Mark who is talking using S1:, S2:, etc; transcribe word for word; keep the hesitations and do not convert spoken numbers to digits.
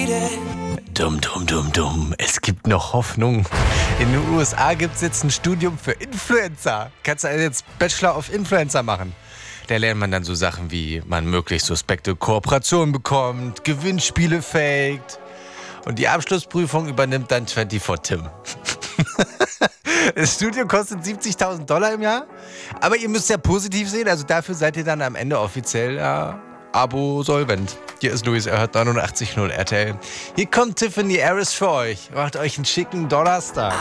S1: Dumm, dumm, dumm, dumm. Es gibt noch Hoffnung. In den U S A gibt es jetzt ein Studium für Influencer. Kannst du also jetzt Bachelor of Influencer machen. Da lernt man dann so Sachen wie, man möglichst suspekte Kooperationen bekommt, Gewinnspiele faked. Und die Abschlussprüfung übernimmt dann vierundzwanzig Tim. Das Studium kostet siebzigtausend Dollar im Jahr. Aber ihr müsst ja positiv sehen, also dafür seid ihr dann am Ende offiziell ja, Abo-solvent. Hier ist Luis, er hört neunundachtzig Komma null R T L. Hier kommt Tiffany Harris für euch. Macht euch einen schicken Donnerstag.